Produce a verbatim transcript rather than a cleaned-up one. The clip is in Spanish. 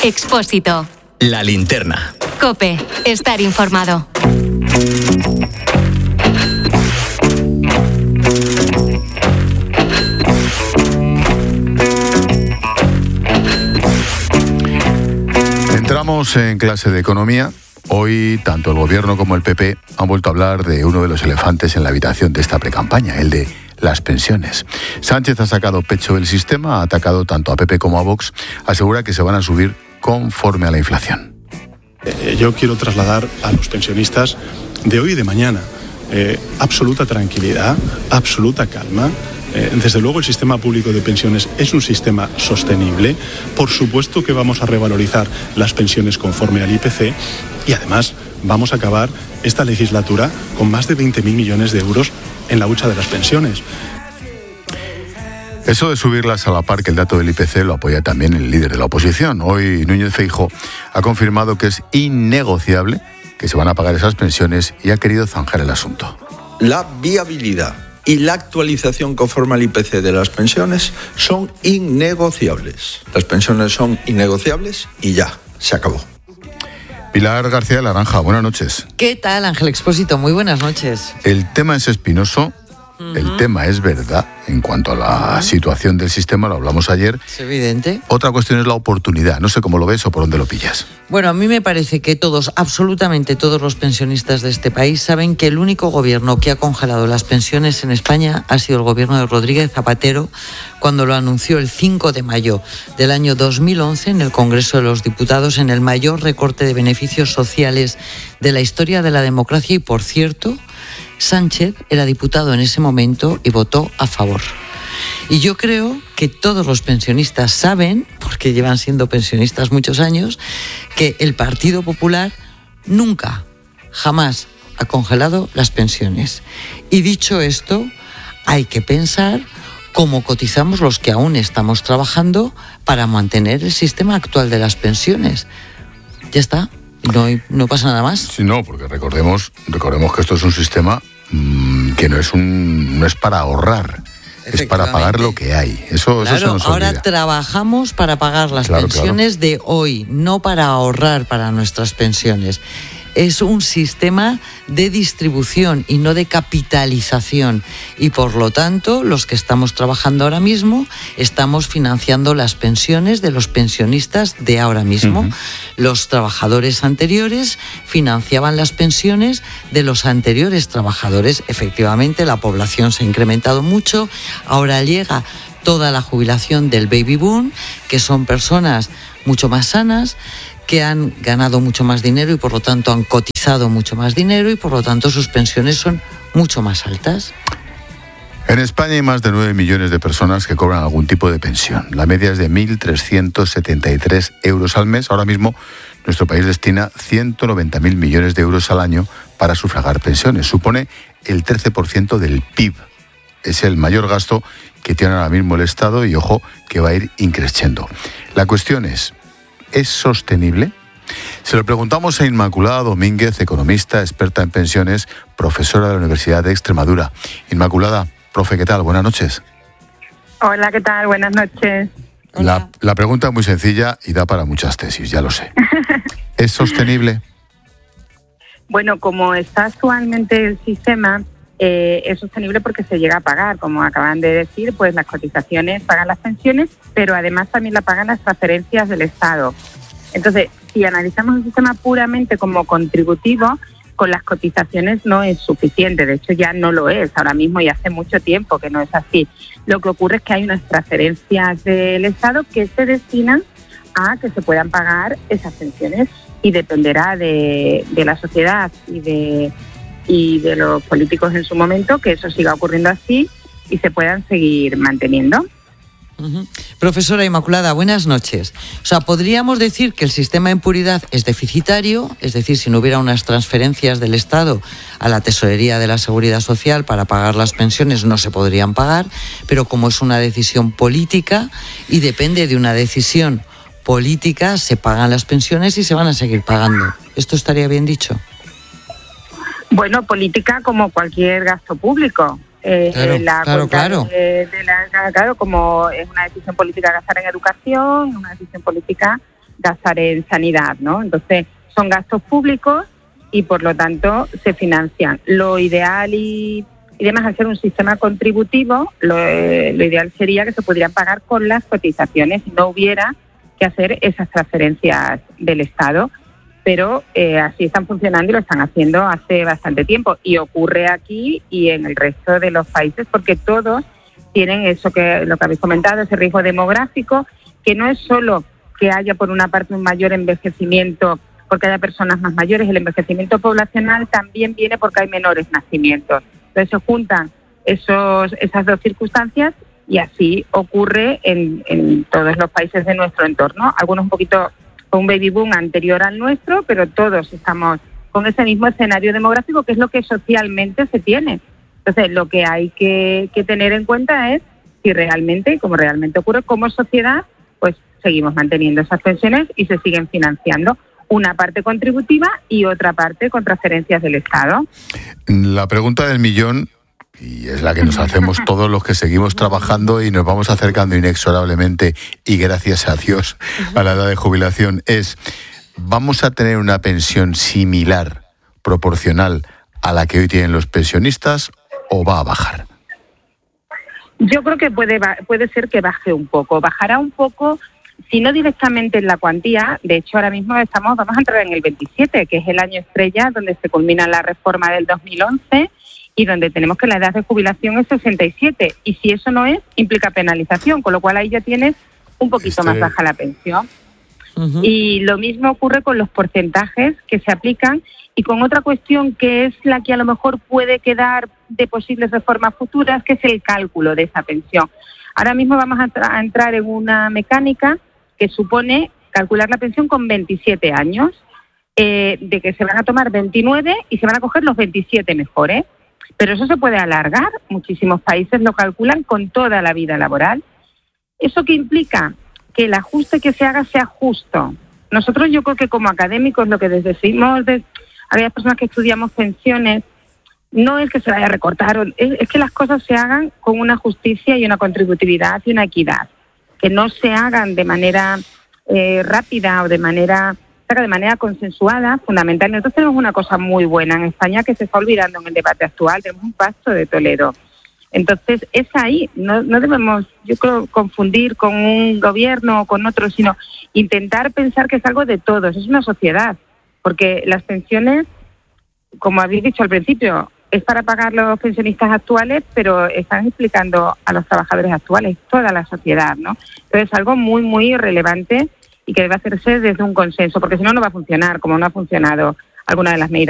Expósito. La linterna. COPE. Estar informado. Entramos en clase de economía. Hoy, tanto el Gobierno como el P P han vuelto a hablar de uno de los elefantes en la habitación de esta precampaña, el de las pensiones. Sánchez ha sacado pecho del sistema, ha atacado tanto a P P como a Vox, asegura que se van a subir conforme a la inflación. Eh, yo quiero trasladar a los pensionistas de hoy y de mañana eh, absoluta tranquilidad, absoluta calma. Eh, desde luego el sistema público de pensiones es un sistema sostenible. Por supuesto que vamos a revalorizar las pensiones conforme al I P C y además vamos a acabar esta legislatura con más de veinte mil millones de euros en la hucha de las pensiones. Eso de subirlas a la par que el dato del I P C lo apoya también el líder de la oposición. Hoy Núñez Feijóo ha confirmado que es innegociable que se van a pagar esas pensiones y ha querido zanjar el asunto. La viabilidad y la actualización conforme al I P C de las pensiones son innegociables. Las pensiones son innegociables y ya, se acabó. Pilar García de Laranja, buenas noches. ¿Qué tal, Ángel Expósito? Muy buenas noches. El tema es espinoso, uh-huh. El tema es verdad. En cuanto a la uh-huh. situación del sistema, lo hablamos ayer. Es evidente. Otra cuestión es la oportunidad. No sé cómo lo ves o por dónde lo pillas. Bueno, a mí me parece que todos, absolutamente todos los pensionistas de este país saben que el único gobierno que ha congelado las pensiones en España ha sido el gobierno de Rodríguez Zapatero, cuando lo anunció el cinco de mayo del año dos mil once en el Congreso de los Diputados, en el mayor recorte de beneficios sociales de la historia de la democracia. Y, por cierto, Sánchez era diputado en ese momento y votó a favor. Y yo creo que todos los pensionistas saben, porque llevan siendo pensionistas muchos años, que el Partido Popular nunca, jamás ha congelado las pensiones. Y dicho esto, hay que pensar cómo cotizamos los que aún estamos trabajando para mantener el sistema actual de las pensiones. Ya está, no, no pasa nada más. Sí, no, porque recordemos, recordemos que esto es un sistema mmm, que no es, un, no es para ahorrar. Es para pagar lo que hay. Eso, claro, eso se nos ahora olvida. Trabajamos para pagar las claro, pensiones claro. de hoy, no para ahorrar para nuestras pensiones. Es un sistema de distribución y no de capitalización. Y por lo tanto, los que estamos trabajando ahora mismo, estamos financiando las pensiones de los pensionistas de ahora mismo. Uh-huh. Los trabajadores anteriores financiaban las pensiones de los anteriores trabajadores. Efectivamente, la población se ha incrementado mucho. Ahora llega toda la jubilación del baby boom, que son personas mucho más sanas, que han ganado mucho más dinero y por lo tanto han cotizado mucho más dinero y por lo tanto sus pensiones son mucho más altas. En España hay más de nueve millones de personas que cobran algún tipo de pensión. La media es de mil trescientos setenta y tres euros al mes. Ahora mismo nuestro país destina ciento noventa mil millones de euros al año para sufragar pensiones. Supone el trece por ciento del P I B. Es el mayor gasto que tiene ahora mismo el Estado y, ojo, que va a ir increciendo. La cuestión es, ¿es sostenible? Se lo preguntamos a Inmaculada Domínguez, economista, experta en pensiones, profesora de la Universidad de Extremadura. Inmaculada, profe, ¿qué tal? Buenas noches. Hola, ¿qué tal? Buenas noches. La, la pregunta es muy sencilla y da para muchas tesis, ya lo sé. ¿Es sostenible? Bueno, como está actualmente el sistema, eh, es sostenible porque se llega a pagar, como acaban de decir, pues las cotizaciones pagan las pensiones, pero además también la pagan las transferencias del Estado. Entonces, si analizamos el sistema puramente como contributivo, con las cotizaciones no es suficiente. De hecho, ya no lo es ahora mismo y hace mucho tiempo que no es así. Lo que ocurre es que hay unas transferencias del Estado que se destinan a que se puedan pagar esas pensiones y dependerá de, de la sociedad y de, y de los políticos en su momento que eso siga ocurriendo así y se puedan seguir manteniendo. Uh-huh. Profesora Inmaculada, buenas noches. O sea, podríamos decir que el sistema en puridad es deficitario, es decir, si no hubiera unas transferencias del Estado a la Tesorería de la Seguridad Social para pagar las pensiones no se podrían pagar, pero como es una decisión política y depende de una decisión política, se pagan las pensiones y se van a seguir pagando. ¿Esto estaría bien dicho? Bueno, política como cualquier gasto público. Eh, claro, la claro, claro. De, de la, claro, como es una decisión política gastar en educación, una decisión política gastar en sanidad, ¿no? Entonces, son gastos públicos y, por lo tanto, se financian. Lo ideal y, y demás, al ser un sistema contributivo, lo, eh, lo ideal sería que se pudieran pagar con las cotizaciones y no hubiera que hacer esas transferencias del Estado. Pero eh, así están funcionando y lo están haciendo hace bastante tiempo. Y ocurre aquí y en el resto de los países porque todos tienen eso que lo que habéis comentado, ese riesgo demográfico, que no es solo que haya por una parte un mayor envejecimiento porque haya personas más mayores, el envejecimiento poblacional también viene porque hay menores nacimientos. Entonces se juntan esos, esas dos circunstancias y así ocurre en, en todos los países de nuestro entorno. Algunos un poquito con un baby boom anterior al nuestro, pero todos estamos con ese mismo escenario demográfico que es lo que socialmente se tiene. Entonces lo que hay que, que tener en cuenta es si realmente, como realmente ocurre como sociedad, pues seguimos manteniendo esas pensiones y se siguen financiando. Una parte contributiva y otra parte con transferencias del Estado. La pregunta del millón, y es la que nos hacemos todos los que seguimos trabajando y nos vamos acercando inexorablemente, y gracias a Dios, a la edad de jubilación, es: ¿vamos a tener una pensión similar, proporcional a la que hoy tienen los pensionistas, o va a bajar? Yo creo que puede, puede ser que baje un poco. Bajará un poco, si no directamente en la cuantía. De hecho, ahora mismo estamos vamos a entrar en el veintisiete, que es el año estrella, donde se culmina la reforma del dos mil once y donde tenemos que la edad de jubilación es sesenta y siete. Y si eso no es, implica penalización, con lo cual ahí ya tienes un poquito este... más baja la pensión. Uh-huh. Y lo mismo ocurre con los porcentajes que se aplican y con otra cuestión que es la que a lo mejor puede quedar de posibles reformas futuras, que es el cálculo de esa pensión. Ahora mismo vamos a, tra- a entrar en una mecánica que supone calcular la pensión con veintisiete años, eh, de que se van a tomar veintinueve y se van a coger los veintisiete mejores. Pero eso se puede alargar, muchísimos países lo calculan con toda la vida laboral. ¿Eso qué implica? Que el ajuste que se haga sea justo. Nosotros yo creo que como académicos lo que decimos de aquellas personas que estudiamos pensiones no es que se vaya a recortar, es, es que las cosas se hagan con una justicia y una contributividad y una equidad, que no se hagan de manera eh, rápida o de manera de manera consensuada, fundamental. Nosotros tenemos una cosa muy buena en España que se está olvidando en el debate actual, tenemos un pacto de Toledo. Entonces es ahí, no, no debemos, yo creo, confundir con un gobierno o con otro, sino intentar pensar que es algo de todos, es una sociedad, porque las pensiones, como habéis dicho al principio, es para pagar los pensionistas actuales, pero están explicando a los trabajadores actuales, toda la sociedad, ¿no? Entonces es algo muy, muy relevante y que debe hacerse desde un consenso, porque si no, no va a funcionar, como no ha funcionado alguna de las medidas